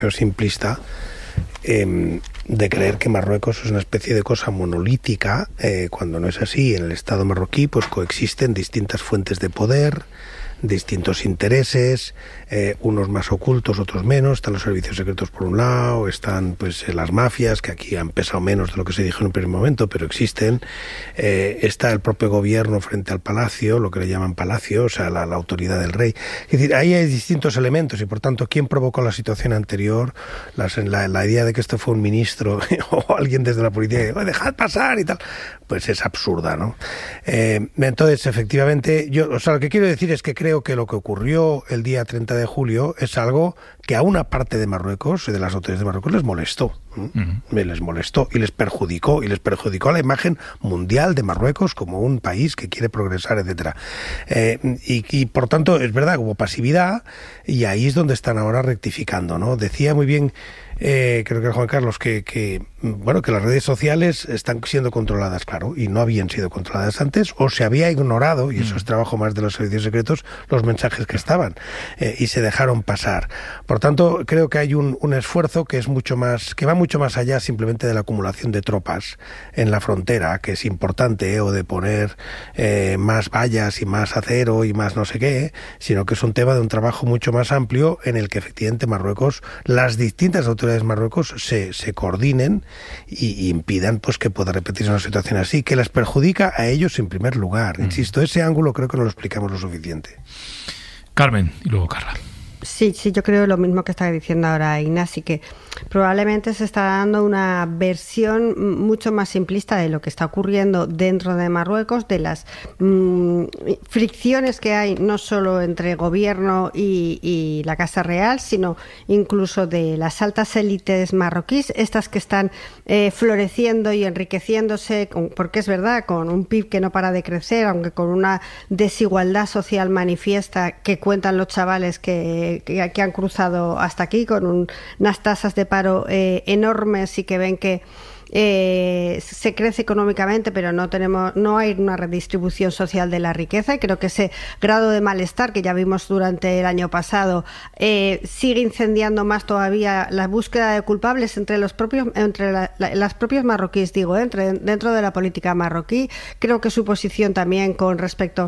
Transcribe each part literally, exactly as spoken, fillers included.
simplista eh, de creer que Marruecos es una especie de cosa monolítica, eh, cuando no es así. En el Estado marroquí pues coexisten distintas fuentes de poder, distintos intereses, eh, unos más ocultos, otros menos. Están los servicios secretos por un lado, están pues las mafias, que aquí han pesado menos de lo que se dijo en un primer momento, pero existen. Eh, está el propio gobierno frente al palacio, lo que le llaman palacio, o sea, la, la autoridad del rey. Es decir, ahí hay distintos elementos y, por tanto, ¿quién provocó la situación anterior? Las, la, la idea de que esto fue un ministro o alguien desde la policía, oh, dejad pasar y tal, pues es absurda, ¿no? Eh, entonces, efectivamente, yo, o sea, lo que quiero decir es que creo Creo que lo que ocurrió el día treinta de julio es algo que a una parte de Marruecos, de las autoridades de Marruecos, les molestó. Uh-huh. Les molestó y les perjudicó, y les perjudicó a la imagen mundial de Marruecos como un país que quiere progresar, etcétera. Eh, y, y por tanto, es verdad, hubo pasividad, y ahí es donde están ahora rectificando, ¿no? Decía muy bien, eh, creo que era Juan Carlos, que, que bueno, que las redes sociales están siendo controladas, claro, y no habían sido controladas antes, o se había ignorado, y eso es trabajo más de los servicios secretos, los mensajes que estaban, eh, y se dejaron pasar. Por tanto, creo que hay un, un esfuerzo que es mucho más, que va mucho más allá simplemente de la acumulación de tropas en la frontera, que es importante, eh, o de poner eh, más vallas y más acero y más no sé qué, sino que es un tema de un trabajo mucho más amplio en el que efectivamente Marruecos, las distintas autoridades de Marruecos se, se coordinen y, y impidan pues que pueda repetirse una situación así, que les perjudica a ellos en primer lugar. Mm. Insisto, ese ángulo creo que no lo explicamos lo suficiente. Carmen, y luego Carla. Sí, sí, yo creo lo mismo que está diciendo ahora Ignasi, que probablemente se está dando una versión mucho más simplista de lo que está ocurriendo dentro de Marruecos, de las mmm, fricciones que hay no solo entre gobierno y, y la Casa Real, sino incluso de las altas élites marroquíes, estas que están eh, floreciendo y enriqueciéndose, con, porque es verdad, con un P I B que no para de crecer, aunque con una desigualdad social manifiesta que cuentan los chavales que Que, que han cruzado hasta aquí, con un, unas tasas de paro eh, enormes, y que ven que Eh, se crece económicamente, pero no tenemos, no hay una redistribución social de la riqueza, y creo que ese grado de malestar que ya vimos durante el año pasado eh, sigue incendiando más todavía la búsqueda de culpables entre los propios, entre la, la, las propias marroquíes, digo, entre, dentro de la política marroquí. Creo que su posición también con respecto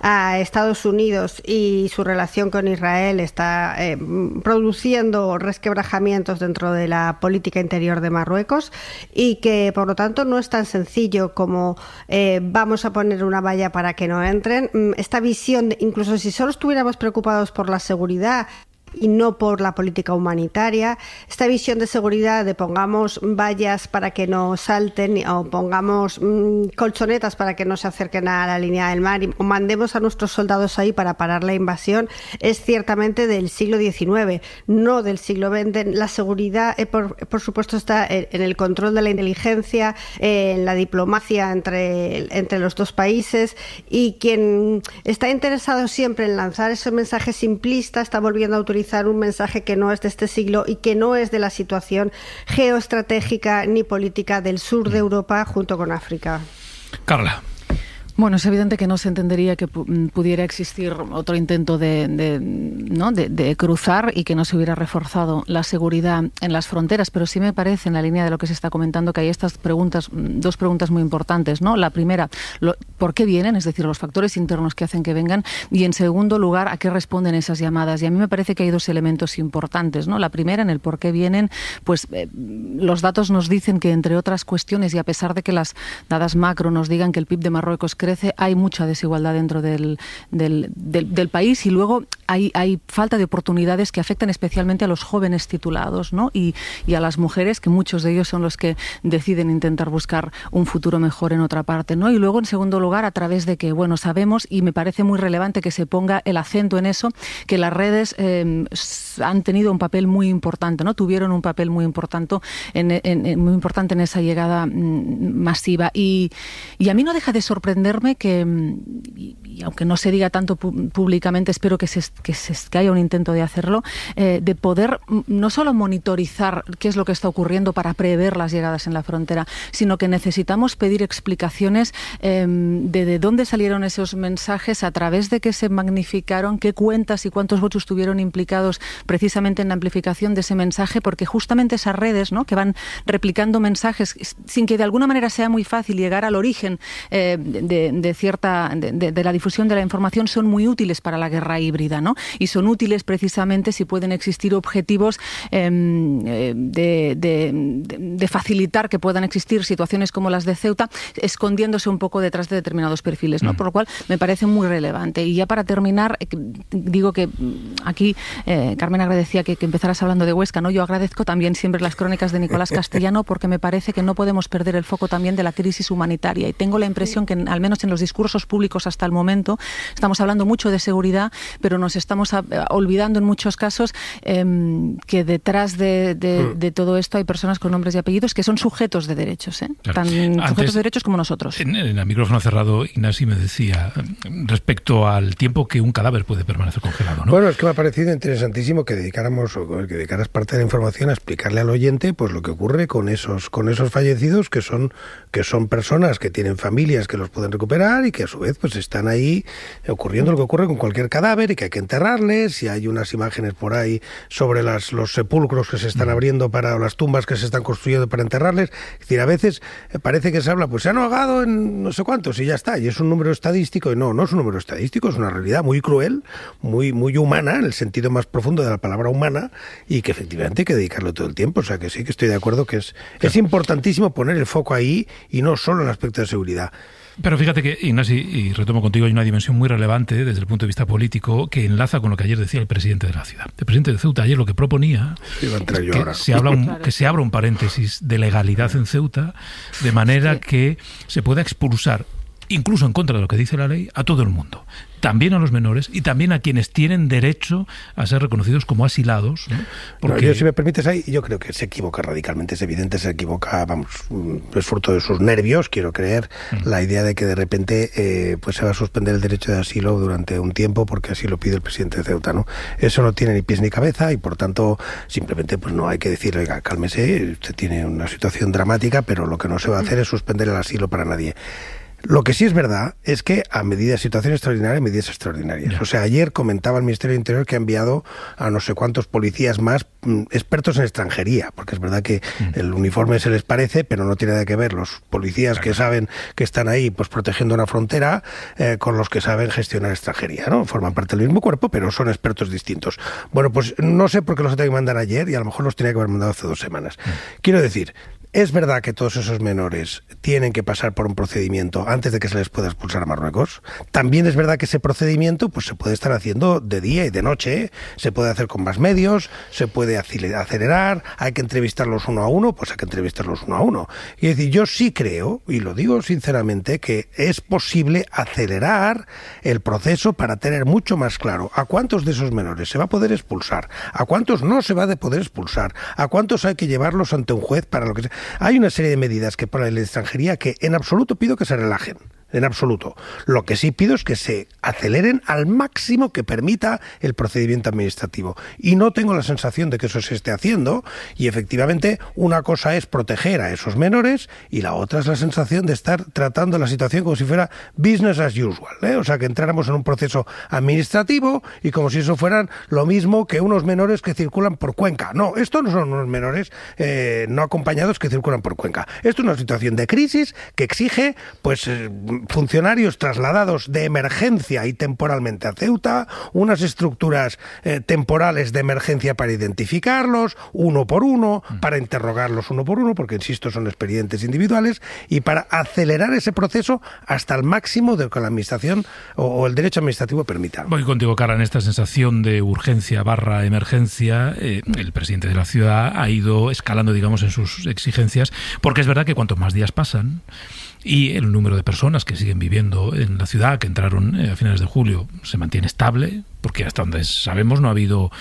a Estados Unidos y su relación con Israel está eh, produciendo resquebrajamientos dentro de la política interior de Marruecos, y y que por lo tanto no es tan sencillo como eh, vamos a poner una valla para que no entren. Esta visión, de, incluso si solo estuviéramos preocupados por la seguridad y no por la política humanitaria, esta visión de seguridad de pongamos vallas para que no salten, o pongamos mmm, colchonetas para que no se acerquen a la línea del mar, y, o mandemos a nuestros soldados ahí para parar la invasión, es ciertamente del siglo diecinueve, no del siglo veinte. La seguridad, eh, por, por supuesto, está en, en el control de la inteligencia, eh, en la diplomacia entre, entre los dos países, y quien está interesado siempre en lanzar ese mensaje simplista está volviendo a autorizar un mensaje que no es de este siglo y que no es de la situación geoestratégica ni política del sur de Europa junto con África. Carla. Bueno, es evidente que no se entendería que pudiera existir otro intento de, de, ¿no? de, de cruzar y que no se hubiera reforzado la seguridad en las fronteras, pero sí me parece, en la línea de lo que se está comentando, que hay estas preguntas, dos preguntas muy importantes, ¿no? La primera, lo, ¿por qué vienen? Es decir, los factores internos que hacen que vengan, y en segundo lugar, ¿a qué responden esas llamadas? Y a mí me parece que hay dos elementos importantes, ¿no? La primera, en el por qué vienen, pues eh, los datos nos dicen que, entre otras cuestiones, y a pesar de que las dadas macro nos digan que el P I B de Marruecos crece, hay mucha desigualdad dentro del, del, del, del país, y luego hay, hay falta de oportunidades que afectan especialmente a los jóvenes titulados, ¿no? y, y a las mujeres, que muchos de ellos son los que deciden intentar buscar un futuro mejor en otra parte, ¿no? Y luego, en segundo lugar, a través de que, bueno, sabemos, y me parece muy relevante que se ponga el acento en eso, que las redes eh, han tenido un papel muy importante, ¿no? Tuvieron un papel muy importante en, en, en, muy importante en esa llegada mm, masiva, y, y a mí no deja de sorprender prometerme que, y, y aunque no se diga tanto pu- públicamente, espero que, se, que, se, que haya un intento de hacerlo, eh, de poder no solo monitorizar qué es lo que está ocurriendo para prever las llegadas en la frontera, sino que necesitamos pedir explicaciones eh, de, de dónde salieron esos mensajes, a través de qué se magnificaron, qué cuentas y cuántos votos estuvieron implicados precisamente en la amplificación de ese mensaje, porque justamente esas redes, ¿no?, que van replicando mensajes sin que de alguna manera sea muy fácil llegar al origen eh, de, de cierta de, de, de la difusión de la información, son muy útiles para la guerra híbrida, ¿no? Y son útiles precisamente si pueden existir objetivos eh, de, de, de facilitar que puedan existir situaciones como las de Ceuta, escondiéndose un poco detrás de determinados perfiles, ¿no? Mm. Por lo cual me parece muy relevante. Y ya para terminar, digo que aquí eh, Carmen agradecía que, que empezaras hablando de Huesca, ¿no? Yo agradezco también siempre las crónicas de Nicolás Castellano, porque me parece que no podemos perder el foco también de la crisis humanitaria. Y tengo la impresión que, al menos en los discursos públicos hasta el momento, estamos hablando mucho de seguridad, pero nos estamos a, a, olvidando en muchos casos eh, que detrás de, de, de todo esto hay personas con nombres y apellidos que son sujetos de derechos, ¿eh? Claro. Tan Antes, sujetos de derechos como nosotros. En, en el micrófono cerrado, Ignasi me decía respecto al tiempo que un cadáver puede permanecer congelado, ¿no? Bueno, es que me ha parecido interesantísimo que dedicáramos o que dedicaras parte de la información a explicarle al oyente pues lo que ocurre con esos con esos fallecidos, que son que son personas que tienen familias que los pueden recuperar y que a su vez pues están ahí ocurriendo lo que ocurre con cualquier cadáver y que hay que enterrarles. Y hay unas imágenes por ahí sobre las los sepulcros que se están abriendo para o las tumbas que se están construyendo para enterrarles. Es decir, a veces parece que se habla, pues se han ahogado en no sé cuántos y ya está, y es un número estadístico, y no, no es un número estadístico, es una realidad muy cruel, muy muy humana, en el sentido más profundo de la palabra humana, y que efectivamente hay que dedicarle todo el tiempo. O sea que sí que estoy de acuerdo que es, claro, es importantísimo poner el foco ahí y no solo en el aspecto de seguridad. Pero fíjate que, Ignasi, y retomo contigo, hay una dimensión muy relevante desde el punto de vista político que enlaza con lo que ayer decía el presidente de la ciudad. El presidente de Ceuta ayer lo que proponía sí, es que, se habla un, claro. que se abra un paréntesis de legalidad en Ceuta, de manera sí. que se pueda expulsar, incluso en contra de lo que dice la ley, a todo el mundo. También a los menores y también a quienes tienen derecho a ser reconocidos como asilados, ¿no? Porque... No, yo, si me permites ahí, yo creo que se equivoca radicalmente, es evidente, se equivoca, vamos, es fruto de sus nervios, quiero creer, mm. la idea de que de repente eh, pues se va a suspender el derecho de asilo durante un tiempo porque así lo pide el presidente de Ceuta, ¿no? Eso no tiene ni pies ni cabeza y por tanto simplemente pues no hay que decirle, oiga, cálmese, usted tiene una situación dramática, pero lo que no se va a hacer es suspender el asilo para nadie. Lo que sí es verdad es que a medidas, situación extraordinaria, medidas extraordinarias. Yeah. O sea, ayer comentaba el Ministerio del Interior que ha enviado a no sé cuántos policías más mm, expertos en extranjería, porque es verdad que mm. el uniforme se les parece, pero no tiene nada que ver los policías claro. que saben que están ahí pues protegiendo una frontera eh, con los que saben gestionar extranjería, ¿no? Forman parte del mismo cuerpo, pero son expertos distintos. Bueno, pues no sé por qué los tenía que mandar ayer y a lo mejor los tenía que haber mandado hace dos semanas. Mm. Quiero decir... Es verdad que todos esos menores tienen que pasar por un procedimiento antes de que se les pueda expulsar a Marruecos. También es verdad que ese procedimiento pues se puede estar haciendo de día y de noche, se puede hacer con más medios, se puede acelerar, hay que entrevistarlos uno a uno, pues hay que entrevistarlos uno a uno. Y es decir, yo sí creo, y lo digo sinceramente, que es posible acelerar el proceso para tener mucho más claro a cuántos de esos menores se va a poder expulsar, a cuántos no se va a poder expulsar, a cuántos hay que llevarlos ante un juez para lo que sea. Hay una serie de medidas que pone la extranjería que en absoluto pido que se relajen. En absoluto. Lo que sí pido es que se aceleren al máximo que permita el procedimiento administrativo. Y no tengo la sensación de que eso se esté haciendo. Y efectivamente, una cosa es proteger a esos menores y la otra es la sensación de estar tratando la situación como si fuera business as usual, ¿eh? O sea, que entráramos en un proceso administrativo y como si eso fueran lo mismo que unos menores que circulan por Cuenca. No, estos no son unos menores eh, no acompañados que circulan por Cuenca. Esto es una situación de crisis que exige, pues... Eh, funcionarios trasladados de emergencia y temporalmente a Ceuta, unas estructuras eh, temporales de emergencia para identificarlos, uno por uno, para interrogarlos uno por uno, porque insisto, son expedientes individuales, y para acelerar ese proceso hasta el máximo de lo que la administración o, o el derecho administrativo permita. Voy contigo, Carla, en esta sensación de urgencia barra emergencia, eh, el presidente de la ciudad ha ido escalando, digamos, en sus exigencias, porque es verdad que cuantos más días pasan, y el número de personas que siguen viviendo en la ciudad, que entraron a finales de julio, se mantiene estable, porque hasta donde sabemos no ha habido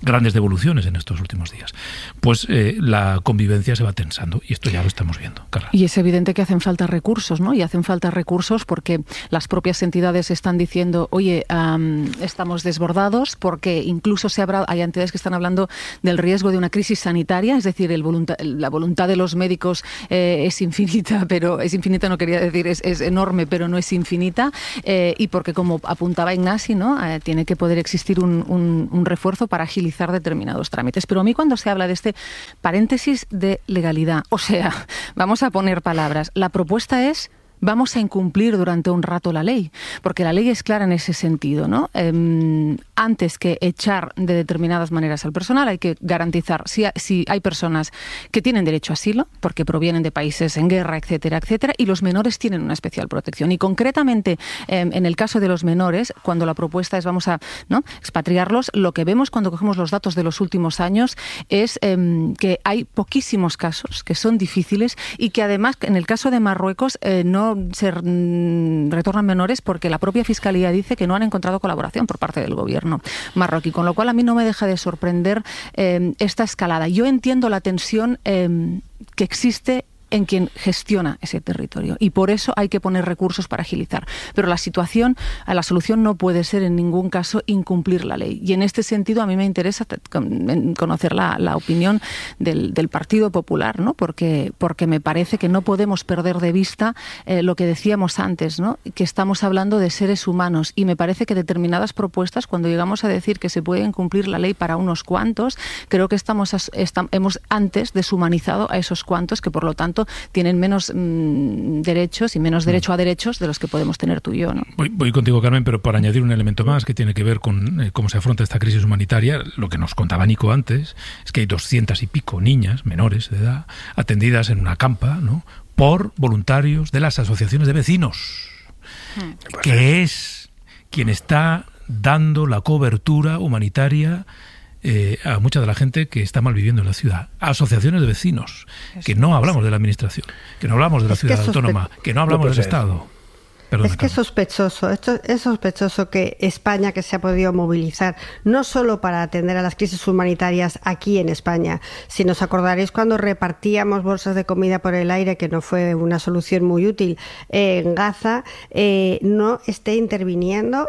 grandes devoluciones en estos últimos días, pues eh, la convivencia se va tensando y esto ya lo estamos viendo, Carla. Y es evidente que hacen falta recursos, ¿no? Y hacen falta recursos porque las propias entidades están diciendo, oye, um, estamos desbordados, porque incluso se habrá, hay entidades que están hablando del riesgo de una crisis sanitaria, es decir, el voluntad, la voluntad de los médicos eh, es infinita, pero es infinita, no quería decir, es, es enorme, pero no es infinita, eh, y porque, como apuntaba Ignasi, ¿no? Eh, tiene que poder existir un, un, un refuerzo para agilizar determinados trámites. Pero a mí, cuando se habla de este paréntesis de legalidad, o sea, vamos a poner palabras, la propuesta es: vamos a incumplir durante un rato la ley, porque la ley es clara en ese sentido, ¿no? Eh, antes que echar de determinadas maneras al personal, hay que garantizar si, si hay personas que tienen derecho a asilo, porque provienen de países en guerra, etcétera, etcétera, y los menores tienen una especial protección. Y concretamente, eh, en el caso de los menores, cuando la propuesta es vamos a ¿no? expatriarlos, lo que vemos cuando cogemos los datos de los últimos años es eh, que hay poquísimos casos que son difíciles y que además, en el caso de Marruecos, eh, no se retornan menores porque la propia Fiscalía dice que no han encontrado colaboración por parte del gobierno marroquí, con lo cual a mí no me deja de sorprender eh, esta escalada. Yo entiendo la tensión eh, que existe en quien gestiona ese territorio y por eso hay que poner recursos para agilizar. Pero la situación, la solución no puede ser en ningún caso incumplir la ley. Y en este sentido a mí me interesa conocer la, la opinión del, del Partido Popular, ¿no? Porque, porque me parece que no podemos perder de vista eh, lo que decíamos antes, ¿no? Que estamos hablando de seres humanos y me parece que determinadas propuestas, cuando llegamos a decir que se puede incumplir la ley para unos cuantos, creo que estamos, estamos hemos antes deshumanizado a esos cuantos que por lo tanto tienen menos mmm, derechos y menos derecho a derechos de los que podemos tener tú y yo, ¿no? Voy, voy contigo, Carmen, pero para añadir un elemento más que tiene que ver con eh, cómo se afronta esta crisis humanitaria, lo que nos contaba Nico antes, es que hay doscientas y pico niñas menores de edad atendidas en una campa, ¿no? Por voluntarios de las asociaciones de vecinos, hmm. que es quien está dando la cobertura humanitaria Eh, a mucha de la gente que está mal viviendo en la ciudad. Asociaciones de vecinos, que no hablamos de la administración, que no hablamos de la ciudad autónoma, que no hablamos del Estado. Perdona, es que es sospechoso, esto es sospechoso que España, que se ha podido movilizar no solo para atender a las crisis humanitarias aquí en España, si nos acordaréis cuando repartíamos bolsas de comida por el aire, que no fue una solución muy útil eh, en Gaza, eh, no esté interviniendo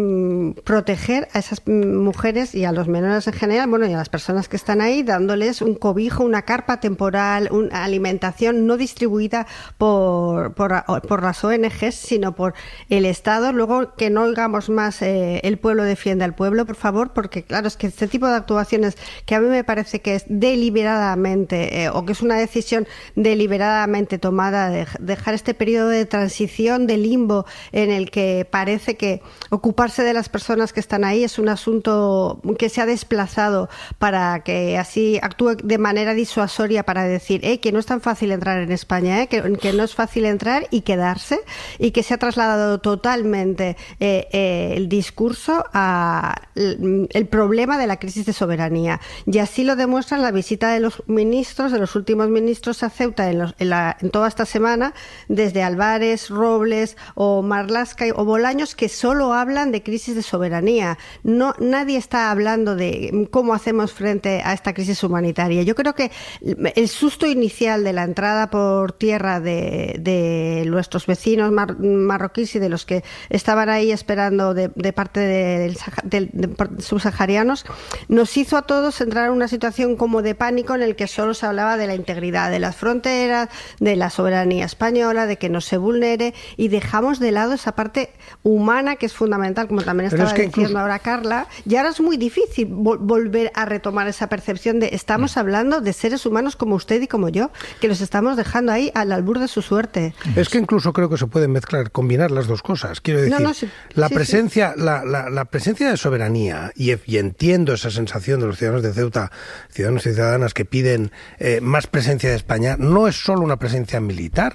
en proteger a esas mujeres y a los menores en general, bueno, y a las personas que están ahí, dándoles un cobijo, una carpa temporal, una alimentación no distribuida por, por, por las O N Ges, sino por el Estado. Luego, que no oigamos más eh, el pueblo defiende al pueblo, por favor, porque claro, es que este tipo de actuaciones que a mí me parece que es deliberadamente eh, o que es una decisión deliberadamente tomada de dejar este periodo de transición, de limbo, en el que parece que ocuparse de las personas que están ahí es un asunto que se ha desplazado para que así actúe de manera disuasoria para decir eh, que no es tan fácil entrar en España, eh, que, que no es fácil entrar y quedarse, y que se ha trasladado totalmente eh, eh, el discurso a el, el problema de la crisis de soberanía. Y así lo demuestra la visita de los ministros, de los últimos ministros a Ceuta en, los, en, la, en toda esta semana, desde Álvarez, Robles o Marlaska o Bolaños, que solo hablan de crisis de soberanía. No, nadie está hablando de cómo hacemos frente a esta crisis humanitaria. Yo creo que el susto inicial de la entrada por tierra de, de nuestros vecinos mar, marroquíes y de los que estaban ahí esperando de, de parte de, de, de, de subsaharianos, nos hizo a todos entrar en una situación como de pánico en el que solo se hablaba de la integridad de las fronteras, de la soberanía española, de que no se vulnere, y dejamos de lado esa parte humana que es fundamental, como también estaba es que diciendo incluso... ahora Carla, y ahora es muy difícil vol- volver a retomar esa percepción de estamos hablando de seres humanos como usted y como yo, que los estamos dejando ahí al albur de su suerte. Es que incluso creo que se pueden mezclar, combinar las dos cosas. Quiero decir, no, no, sí, la sí, presencia, sí. La, la, la presencia de soberanía, y, y entiendo esa sensación de los ciudadanos de Ceuta, ciudadanos y ciudadanas que piden eh, más presencia de España, no es solo una presencia militar.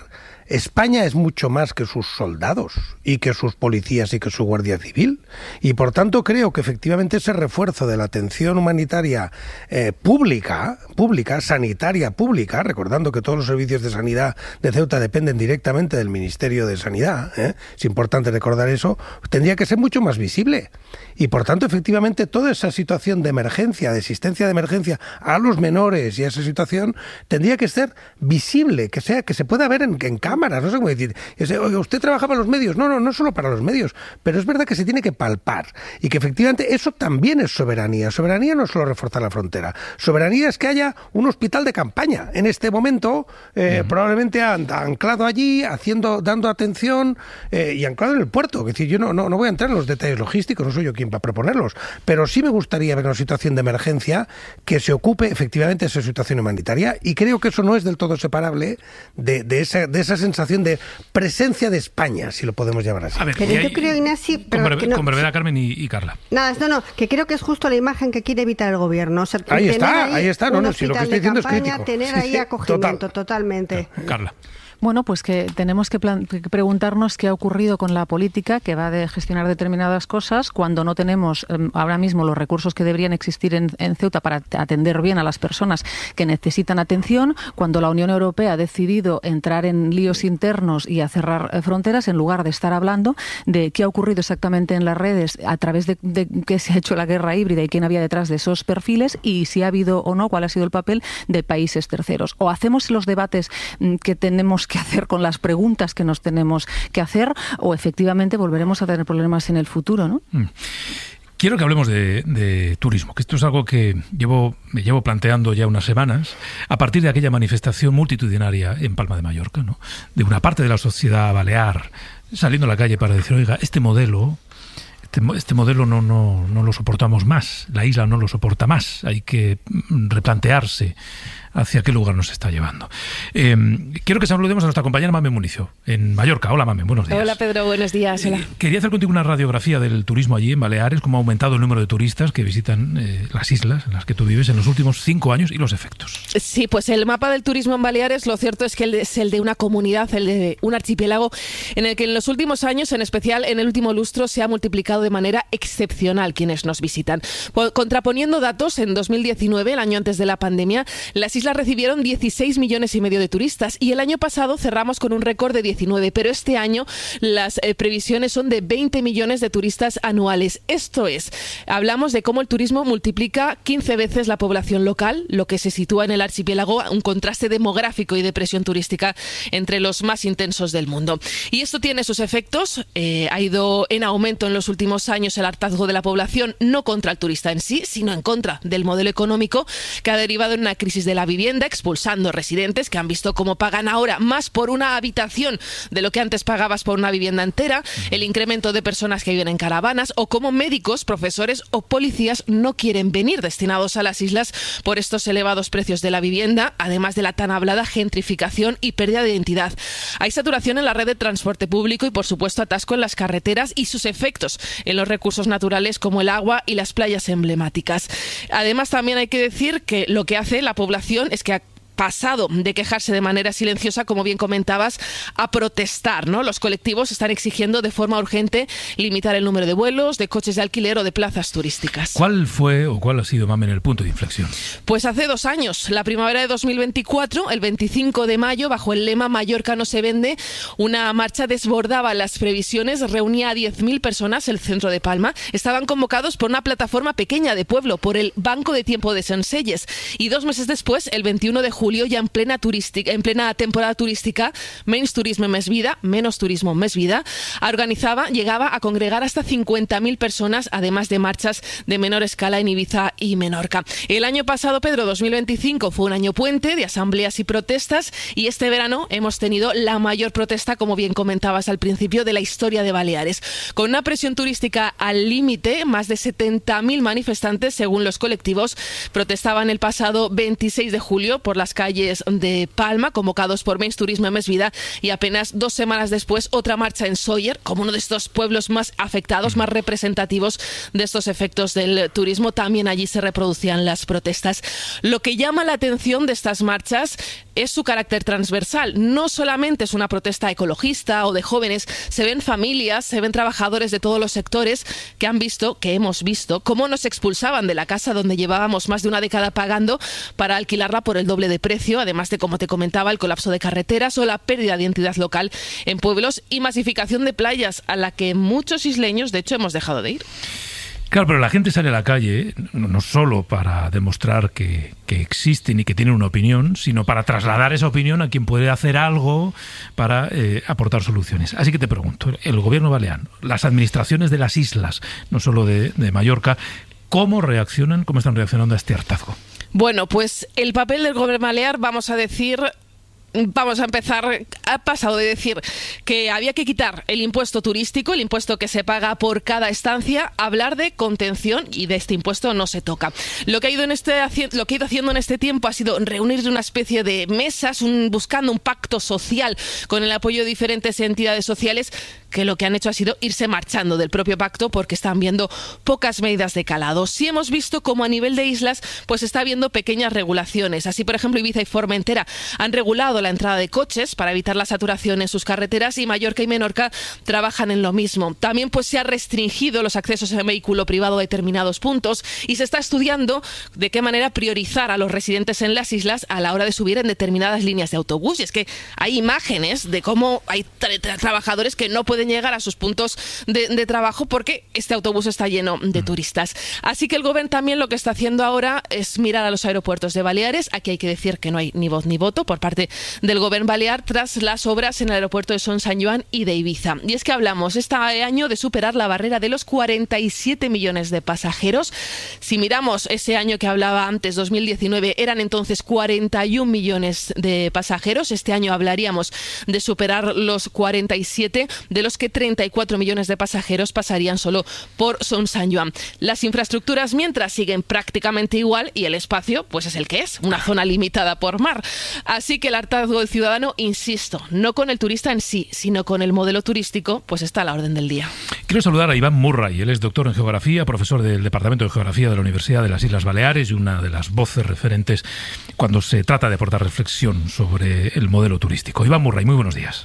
España es mucho más que sus soldados y que sus policías y que su Guardia Civil. Y por tanto creo que efectivamente ese refuerzo de la atención humanitaria eh, pública, pública, sanitaria pública, recordando que todos los servicios de sanidad de Ceuta dependen directamente del Ministerio de Sanidad, ¿eh? Es importante recordar eso, tendría que ser mucho más visible. Y por tanto, efectivamente, toda esa situación de emergencia, de asistencia de emergencia a los menores y a esa situación, tendría que ser visible, que sea, que se pueda ver en, en cámaras, no sé cómo decir. Oye, ¿usted trabaja para los medios? No, no, no solo para los medios, pero es verdad que se tiene que palpar y que efectivamente eso también es soberanía. Soberanía no es solo reforzar la frontera. Soberanía es que haya un hospital de campaña en este momento, eh, uh-huh. probablemente anclado allí, haciendo, dando atención eh, y anclado en el puerto. Es decir, yo no, no, no voy a entrar en los detalles logísticos, no soy yo quien va a proponerlos, pero sí me gustaría ver una situación de emergencia que se ocupe efectivamente de esa situación humanitaria, y creo que eso no es del todo separable de, de, esa, de esa sensación de presencia de España, si lo podemos llamar así. A ver, pero yo hay, creo, Ignasi... Con, breve, no, con brevedad, Carmen y, y Carla. Nada, no, no, que creo que es justo la imagen que quiere evitar el gobierno. O sea, ahí está, ahí, ahí está. No, no, si lo que estoy diciendo campaña, es crítico. Tener ahí acogimiento, total. totalmente. Carla. Bueno, pues que tenemos que, plan- que preguntarnos qué ha ocurrido con la política que va de gestionar determinadas cosas cuando no tenemos eh, ahora mismo los recursos que deberían existir en, en Ceuta para atender bien a las personas que necesitan atención, cuando la Unión Europea ha decidido entrar en líos internos y a cerrar eh, fronteras, en lugar de estar hablando de qué ha ocurrido exactamente en las redes, a través de, de qué se ha hecho la guerra híbrida y quién había detrás de esos perfiles, y si ha habido o no, cuál ha sido el papel de países terceros. O hacemos los debates mm, que tenemos que hacer con las preguntas que nos tenemos que hacer, o efectivamente volveremos a tener problemas en el futuro, ¿no? Mm. Quiero que hablemos de, de turismo, que esto es algo que llevo, me llevo planteando ya unas semanas, a partir de aquella manifestación multitudinaria en Palma de Mallorca, ¿no? De una parte de la sociedad balear saliendo a la calle para decir, oiga, este modelo... Este, este modelo no, no, no lo soportamos más, la isla no lo soporta más, hay que replantearse hacia qué lugar nos está llevando. Eh, quiero que saludemos a nuestra compañera Mamen Municio, en Mallorca. Hola, Mamen, buenos días. Hola, Pedro, buenos días. Hola. Eh, quería hacer contigo una radiografía del turismo allí en Baleares, cómo ha aumentado el número de turistas que visitan eh, las islas en las que tú vives en los últimos cinco años y los efectos. Sí, pues el mapa del turismo en Baleares, lo cierto es que es el de una comunidad, el de un archipiélago en el que en los últimos años, en especial en el último lustro, se ha multiplicado de manera excepcional quienes nos visitan. Contraponiendo datos, en dos mil diecinueve, el año antes de la pandemia, las islas recibieron dieciséis millones y medio de turistas, y el año pasado cerramos con un récord de diecinueve, pero este año las eh, previsiones son de veinte millones de turistas anuales. Esto es, hablamos de cómo el turismo multiplica quince veces la población local, lo que se sitúa en el archipiélago, un contraste demográfico y de presión turística entre los más intensos del mundo. Y esto tiene sus efectos, eh, ha ido en aumento en los últimos años el hartazgo de la población, no contra el turista en sí, sino en contra del modelo económico, que ha derivado en una crisis de la vivienda, expulsando residentes que han visto cómo pagan ahora más por una habitación de lo que antes pagabas por una vivienda entera, el incremento de personas que viven en caravanas, o cómo médicos, profesores o policías no quieren venir destinados a las islas por estos elevados precios de la vivienda, además de la tan hablada gentrificación y pérdida de identidad. Hay saturación en la red de transporte público y, por supuesto, atasco en las carreteras y sus efectos en los recursos naturales como el agua y las playas emblemáticas. Además, también hay que decir que lo que hace la población es que pasado de quejarse de manera silenciosa, como bien comentabas, a protestar, ¿no? Los colectivos están exigiendo de forma urgente limitar el número de vuelos, de coches de alquiler o de plazas turísticas. ¿Cuál fue o cuál ha sido, Mamen, el punto de inflexión? Pues hace dos años, la primavera de dos mil veinticuatro, el veinticinco de mayo, bajo el lema Mallorca no se vende, una marcha desbordaba las previsiones, reunía a diez mil personas el centro de Palma. Estaban convocados por una plataforma pequeña de pueblo, por el Banco de Tiempo de Senselles. Y dos meses después, el veintiuno de julio, ya en plena turística, en plena temporada turística, Menys Turisme Més Vida, menos turismo más vida, organizaba, llegaba a congregar hasta cincuenta mil personas, además de marchas de menor escala en Ibiza y Menorca. El año pasado, Pedro, dos mil veinticinco, fue un año puente de asambleas y protestas, y este verano hemos tenido la mayor protesta, como bien comentabas al principio, de la historia de Baleares. Con una presión turística al límite, más de setenta mil manifestantes, según los colectivos, protestaban el pasado veintiséis de julio por las calles de Palma, convocados por Menys Turisme Més Vida, y apenas dos semanas después otra marcha en Sóller, como uno de estos pueblos más afectados, más representativos de estos efectos del turismo. También allí se reproducían las protestas. Lo que llama la atención de estas marchas es su carácter transversal. No solamente es una protesta ecologista o de jóvenes, se ven familias, se ven trabajadores de todos los sectores que han visto, que hemos visto, cómo nos expulsaban de la casa donde llevábamos más de una década pagando para alquilarla por el doble de precio, además de, como te comentaba, el colapso de carreteras o la pérdida de identidad local en pueblos y masificación de playas a la que muchos isleños, de hecho, hemos dejado de ir. Claro, pero la gente sale a la calle no, no solo para demostrar que, que existen y que tienen una opinión, sino para trasladar esa opinión a quien puede hacer algo para eh, aportar soluciones. Así que te pregunto, el gobierno balear, las administraciones de las islas, no solo de, de Mallorca, ¿cómo reaccionan, cómo están reaccionando a este hartazgo? Bueno, pues el papel del gobierno balear, vamos a decir... Vamos a empezar, ha pasado de decir que había que quitar el impuesto turístico, el impuesto que se paga por cada estancia, a hablar de contención, y de este impuesto no se toca. Lo que ha ido en este lo que ha ido haciendo en este tiempo ha sido reunir una especie de mesas, un, buscando un pacto social con el apoyo de diferentes entidades sociales, que lo que han hecho ha sido irse marchando del propio pacto porque están viendo pocas medidas de calado. Sí hemos visto como a nivel de islas pues está habiendo pequeñas regulaciones. Así, por ejemplo, Ibiza y Formentera han regulado la entrada de coches para evitar la saturación en sus carreteras, y Mallorca y Menorca trabajan en lo mismo. También pues se ha restringido los accesos en vehículo privado a determinados puntos, y se está estudiando de qué manera priorizar a los residentes en las islas a la hora de subir en determinadas líneas de autobús. Y es que hay imágenes de cómo hay tra- tra- trabajadores que no pueden llegar a sus puntos de, de trabajo porque este autobús está lleno de turistas. Así que el gobierno también lo que está haciendo ahora es mirar a los aeropuertos de Baleares. Aquí hay que decir que no hay ni voz ni voto por parte del gobierno balear tras las obras en el aeropuerto de Son San Joan y de Ibiza. Y es que hablamos este año de superar la barrera de los cuarenta y siete millones de pasajeros. Si miramos ese año que hablaba antes, dos mil diecinueve, eran entonces cuarenta y un millones de pasajeros. Este año hablaríamos de superar los cuarenta y siete, de los que treinta y cuatro millones de pasajeros pasarían solo por Son San Joan. Las infraestructuras mientras siguen prácticamente igual, y el espacio pues es el que es, una zona limitada por mar. Así que el hartazgo del ciudadano, insisto, no con el turista en sí, sino con el modelo turístico, pues está a la orden del día. Quiero saludar a Iván Murray. Él es doctor en Geografía, profesor del Departamento de Geografía de la Universidad de las Islas Baleares y una de las voces referentes cuando se trata de aportar reflexión sobre el modelo turístico. Iván Murray, muy buenos días.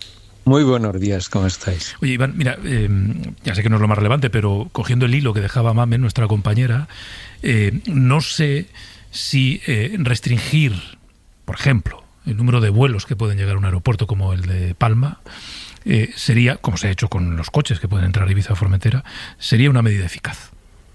Muy buenos días, ¿cómo estáis? Oye, Iván, mira, eh, ya sé que no es lo más relevante, pero cogiendo el hilo que dejaba Mamen, nuestra compañera, eh, no sé si eh, restringir, por ejemplo, el número de vuelos que pueden llegar a un aeropuerto como el de Palma, eh, sería, como se ha hecho con los coches que pueden entrar a Ibiza o Formentera, sería una medida eficaz.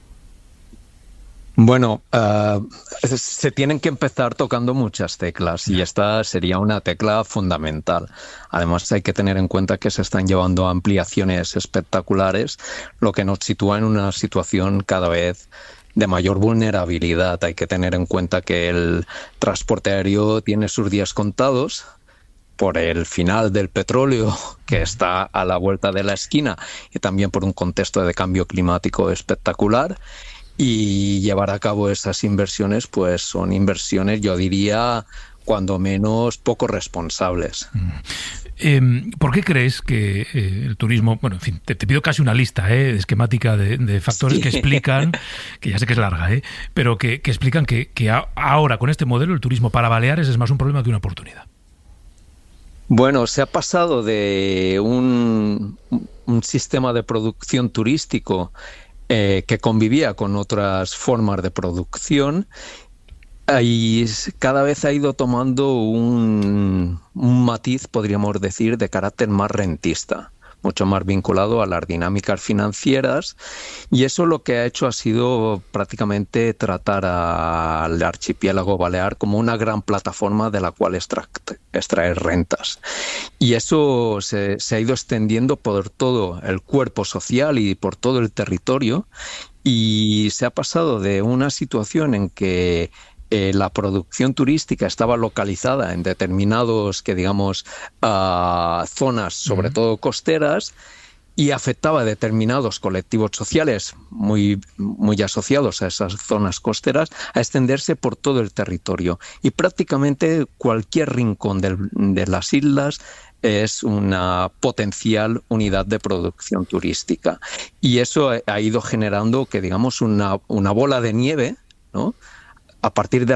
Bueno, uh, se tienen que empezar tocando muchas teclas y esta sería una tecla fundamental. Además, hay que tener en cuenta que se están llevando ampliaciones espectaculares, lo que nos sitúa en una situación cada vez de mayor vulnerabilidad. Hay que tener en cuenta que el transporte aéreo tiene sus días contados por el final del petróleo, que está a la vuelta de la esquina, y también por un contexto de cambio climático espectacular. Y llevar a cabo esas inversiones, pues son inversiones, yo diría, cuando menos poco responsables. Eh, ¿Por qué crees que eh, el turismo, bueno, en fin, te, te pido casi una lista eh, esquemática de, de factores sí. que explican, que ya sé que es larga, eh, pero que, que explican que, que a, ahora con este modelo el turismo para Baleares es más un problema que una oportunidad? Bueno, se ha pasado de un, un sistema de producción turístico Eh, que convivía con otras formas de producción y cada vez ha ido tomando un, un matiz, podríamos decir, de carácter más rentista, mucho más vinculado a las dinámicas financieras, y eso lo que ha hecho ha sido prácticamente tratar al archipiélago balear como una gran plataforma de la cual extra, extraer rentas. Y eso se, se ha ido extendiendo por todo el cuerpo social y por todo el territorio, y se ha pasado de una situación en que Eh, la producción turística estaba localizada en determinados, que digamos, uh, zonas, sobre uh-huh. todo costeras, y afectaba a determinados colectivos sociales muy, muy asociados a esas zonas costeras, a extenderse por todo el territorio. Y prácticamente cualquier rincón del, de las islas es una potencial unidad de producción turística. Y eso ha ido generando, que digamos, una, una bola de nieve, ¿no?, a partir de la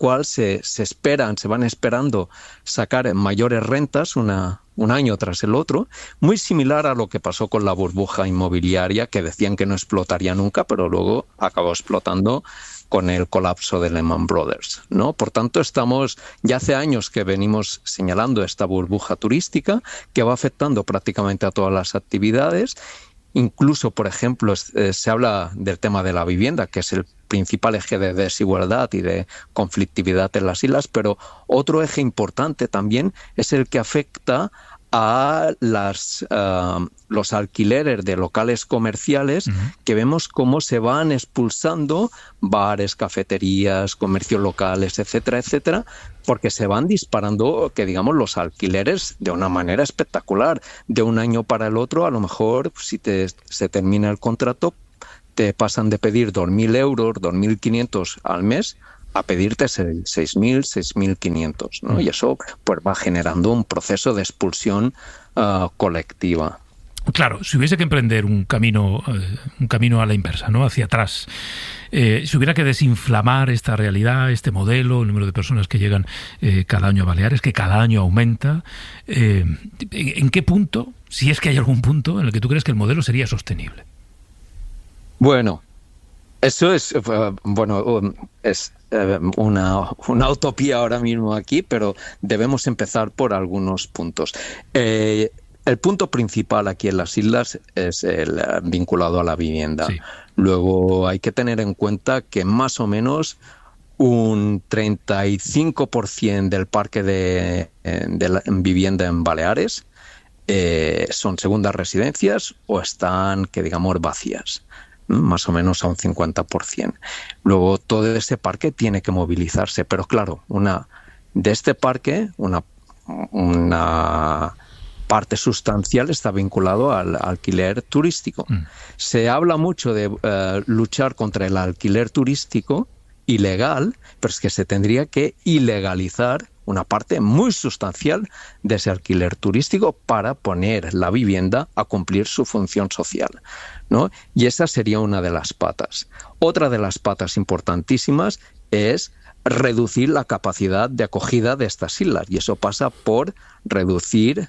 cual se, se esperan, se van esperando sacar mayores rentas una, un año tras el otro, muy similar a lo que pasó con la burbuja inmobiliaria, que decían que no explotaría nunca, pero luego acabó explotando con el colapso de Lehman Brothers, ¿no? Por tanto, estamos ya hace años que venimos señalando esta burbuja turística que va afectando prácticamente a todas las actividades. Incluso, por ejemplo, eh, se habla del tema de la vivienda, que es el principal eje de desigualdad y de conflictividad en las islas, pero otro eje importante también es el que afecta a las, uh, los alquileres de locales comerciales, uh-huh. que vemos cómo se van expulsando bares, cafeterías, comercios locales, etcétera, etcétera, porque se van disparando, que digamos, los alquileres de una manera espectacular. De un año para el otro, a lo mejor, si te, se termina el contrato, te pasan de pedir dos mil euros, dos mil quinientos al mes, a pedirte seis mil, seis mil quinientos, ¿no? Y eso pues va generando un proceso de expulsión uh, colectiva. Claro, si hubiese que emprender un camino, eh, un camino a la inversa, ¿no? Hacia atrás, eh, si hubiera que desinflamar esta realidad, este modelo, el número de personas que llegan eh, cada año a Baleares, que cada año aumenta, eh, ¿en, ¿en qué punto, si es que hay algún punto en el que tú crees que el modelo sería sostenible? Bueno, eso es, bueno, es una, una utopía ahora mismo aquí, pero debemos empezar por algunos puntos. Eh, el punto principal aquí en las islas es el vinculado a la vivienda. Sí. Luego hay que tener en cuenta que más o menos un treinta y cinco por ciento del parque de, de la vivienda en Baleares eh, son segundas residencias o están, que digamos, vacías. Más o menos a un cincuenta por ciento. Luego todo ese parque tiene que movilizarse, pero claro, una de este parque, una, una parte sustancial está vinculado al alquiler turístico. Mm. Se habla mucho de uh, luchar contra el alquiler turístico ilegal, pero es que se tendría que ilegalizar una parte muy sustancial de ese alquiler turístico para poner la vivienda a cumplir su función social, ¿no? Y esa sería una de las patas. Otra de las patas importantísimas es reducir la capacidad de acogida de estas islas, y eso pasa por reducir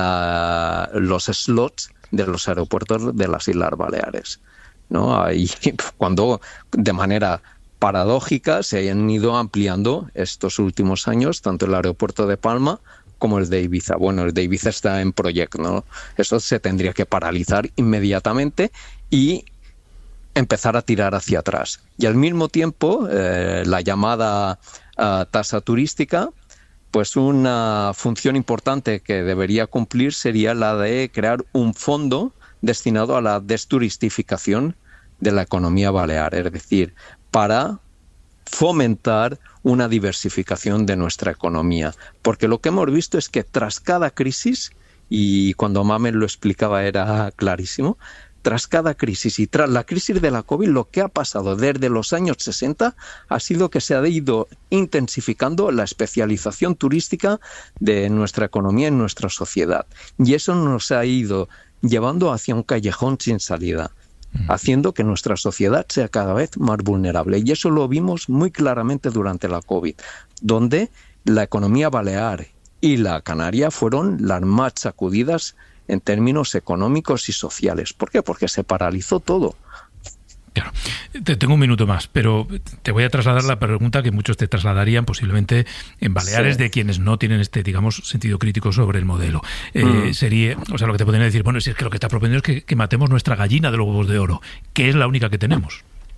la, los slots de los aeropuertos de las Islas Baleares, ¿no? Ahí, cuando de manera paradójica se han ido ampliando estos últimos años tanto el aeropuerto de Palma como el de Ibiza. Bueno, el de Ibiza está en proyecto, ¿no? Eso se tendría que paralizar inmediatamente y empezar a tirar hacia atrás. Y al mismo tiempo, eh, la llamada uh, tasa turística, pues una función importante que debería cumplir sería la de crear un fondo destinado a la desturistificación de la economía balear, es decir, para fomentar una diversificación de nuestra economía. Porque lo que hemos visto es que tras cada crisis, y cuando Mamen lo explicaba era clarísimo, tras cada crisis y tras la crisis de la COVID, lo que ha pasado desde los años sesenta ha sido que se ha ido intensificando la especialización turística de nuestra economía en nuestra sociedad. Y eso nos ha ido llevando hacia un callejón sin salida, haciendo que nuestra sociedad sea cada vez más vulnerable. Y eso lo vimos muy claramente durante la COVID, donde la economía balear y la canaria fueron las más sacudidas en términos económicos y sociales. ¿Por qué? Porque se paralizó todo. Claro. Te tengo un minuto más, pero te voy a trasladar la pregunta que muchos te trasladarían posiblemente en Baleares, sí, de quienes no tienen este, digamos, sentido crítico sobre el modelo. Eh, mm. Sería, o sea, lo que te podrían decir, bueno, si es que lo que está proponiendo es que, que matemos nuestra gallina de los huevos de oro, que es la única que tenemos.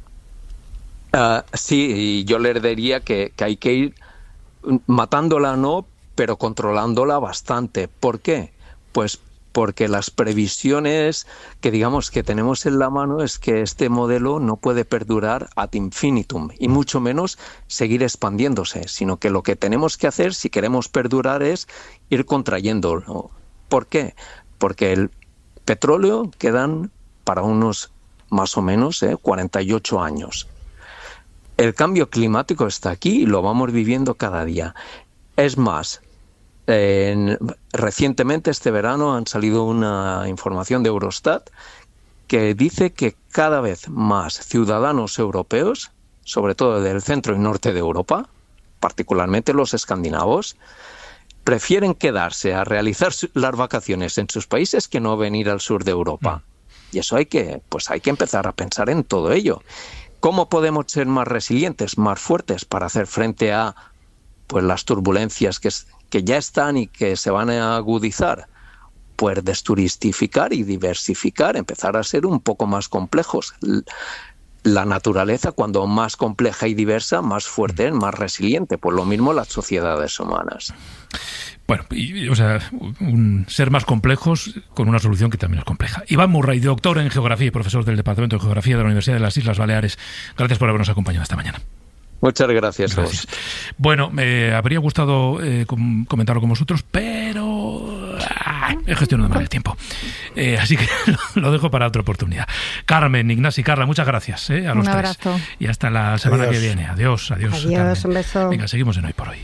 Uh, sí, y yo le diría que, que hay que ir matándola, no, pero controlándola bastante. ¿Por qué? Pues porque las previsiones que digamos que tenemos en la mano es que este modelo no puede perdurar ad infinitum y mucho menos seguir expandiéndose, sino que lo que tenemos que hacer si queremos perdurar es ir contrayéndolo. ¿Por qué? Porque el petróleo quedan para unos más o menos eh, cuarenta y ocho años. El cambio climático está aquí y lo vamos viviendo cada día. Es más, En, recientemente, este verano, han salido una información de Eurostat que dice que cada vez más ciudadanos europeos, sobre todo del centro y norte de Europa, particularmente los escandinavos, prefieren quedarse a realizar las vacaciones en sus países que no venir al sur de Europa. Y eso hay que, pues hay que empezar a pensar en todo ello. ¿Cómo podemos ser más resilientes, más fuertes para hacer frente a pues las turbulencias que, que ya están y que se van a agudizar? Pues desturistificar y diversificar, empezar a ser un poco más complejos. La naturaleza, cuando más compleja y diversa, más fuerte es, más resiliente. Pues lo mismo las sociedades humanas. Bueno, y, o sea, un, ser más complejos con una solución que también es compleja. Iván Murray, doctor en Geografía y profesor del Departamento de Geografía de la Universidad de las Islas Baleares. Gracias por habernos acompañado esta mañana. Muchas gracias, gracias. Bueno, me habría gustado eh, com- comentarlo con vosotros, pero ah, he gestionado mal el tiempo. Eh, así que lo, lo dejo para otra oportunidad. Carmen, Ignasi, Carla, muchas gracias eh, a los un tres. abrazo. Y hasta la semana Adiós. que viene. Adiós, adiós. Adiós, Carmen. un beso. Venga, seguimos en Hoy por Hoy.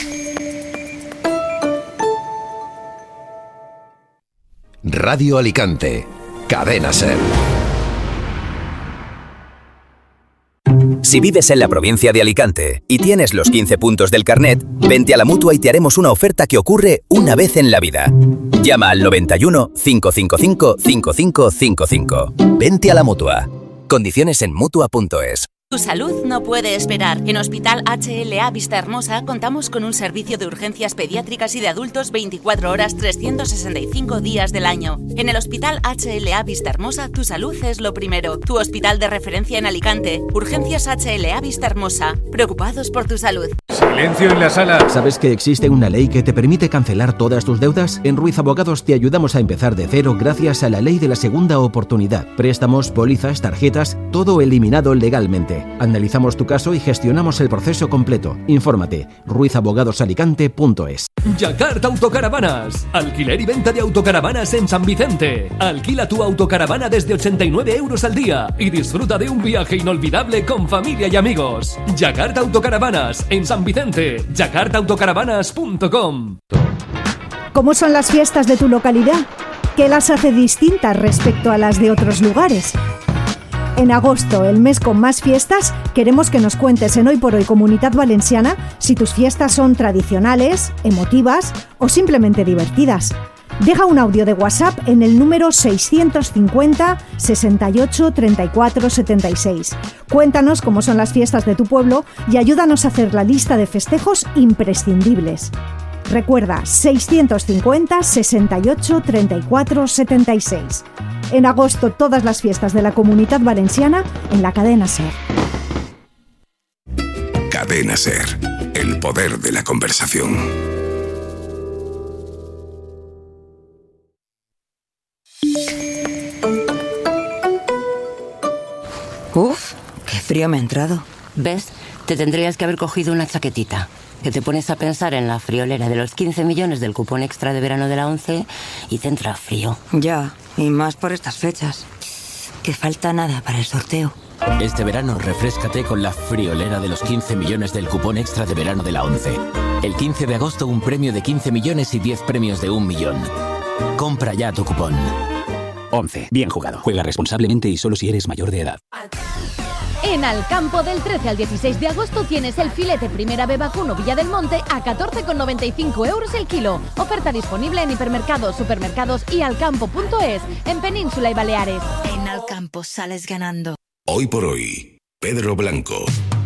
Radio Alicante, Cadena SER. Si vives en la provincia de Alicante y tienes los quince puntos del carnet, vente a la Mutua y te haremos una oferta que ocurre una vez en la vida. Llama al noventa y uno, cinco cinco cinco, cinco cinco cinco cinco. Vente a la Mutua. Condiciones en Mutua punto es. Tu salud no puede esperar. En Hospital H L A Vista Hermosa contamos con un servicio de urgencias pediátricas y de adultos veinticuatro horas, trescientos sesenta y cinco días del año. En el Hospital H L A Vista Hermosa, tu salud es lo primero. Tu hospital de referencia en Alicante. Urgencias H L A Vista Hermosa. Preocupados por tu salud. Silencio en la sala. ¿Sabes que existe una ley que te permite cancelar todas tus deudas? En Ruiz Abogados te ayudamos a empezar de cero gracias a la ley de la segunda oportunidad. Préstamos, pólizas, tarjetas, todo eliminado legalmente. Analizamos tu caso y gestionamos el proceso completo. Infórmate, ruiz abogados alicante punto es. Yakarta Autocaravanas. Alquiler y venta de autocaravanas en San Vicente. Alquila tu autocaravana desde ochenta y nueve euros al día y disfruta de un viaje inolvidable con familia y amigos. Yakarta Autocaravanas en San Vicente. yakarta autocaravanas punto com. ¿Cómo son las fiestas de tu localidad? ¿Qué las hace distintas respecto a las de otros lugares? En agosto, el mes con más fiestas, queremos que nos cuentes en Hoy por Hoy Comunitat Valenciana si tus fiestas son tradicionales, emotivas o simplemente divertidas. Deja un audio de WhatsApp en el número seiscientos cincuenta, sesenta y ocho, treinta y cuatro, setenta y seis. Cuéntanos cómo son las fiestas de tu pueblo y ayúdanos a hacer la lista de festejos imprescindibles. Recuerda, seiscientos cincuenta, sesenta y ocho, treinta y cuatro, setenta y seis. En agosto, todas las fiestas de la Comunitat Valenciana en la cadena SER. Cadena SER, el poder de la conversación. Uf, qué frío me ha entrado. ¿Ves? Te tendrías que haber cogido una chaquetita. Que te pones a pensar en la friolera de los quince millones del cupón extra de verano de la ONCE y te entra frío. Ya, y más por estas fechas. Que falta nada para el sorteo. Este verano refréscate con la friolera de los quince millones del cupón extra de verano de la ONCE. El quince de agosto un premio de quince millones y diez premios de un millón. Compra ya tu cupón. ONCE. Bien jugado. Juega responsablemente y solo si eres mayor de edad. En Alcampo, del trece al dieciséis de agosto tienes el filete Primera B Vacuno Villa del Monte a catorce con noventa y cinco euros el kilo. Oferta disponible en hipermercados, supermercados y alcampo punto es en Península y Baleares. En Alcampo sales ganando. Hoy por Hoy, Pedro Blanco.